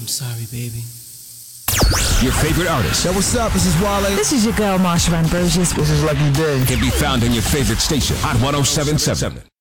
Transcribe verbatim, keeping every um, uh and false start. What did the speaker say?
I'm sorry, baby. Your favorite artist. Yo, what's up? This is Wale. This is your girl, Marsha Ambrosius. This is Lucky Day. Can be found on your favorite station, Hot one oh seven point seven.